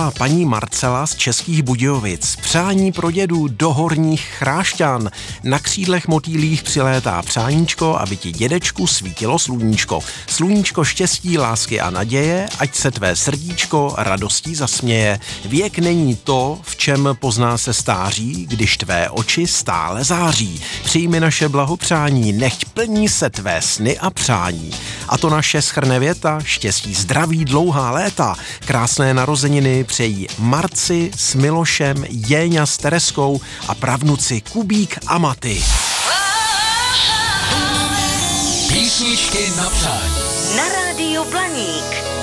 Milá paní Marcela z Českých Budějovic, přání pro dědu do Horních Chrášťan. Na křídlech motýlích přilétá přáníčko, aby ti dědečku svítilo sluníčko. Sluníčko štěstí, lásky a naděje, ať se tvé srdíčko radostí zasměje. Věk není to, v čem pozná se stáří, když tvé oči stále září. Přijmi naše blahopřání, nechť plní se tvé sny a přání. A to naše shrne věta, štěstí, zdraví, dlouhá léta. Krásné narozeniny přejí Marci s Milošem, Jéňa s Tereskou a pravnuci Kubík a Maty. Písničky na přání. Na rádiu Blaník.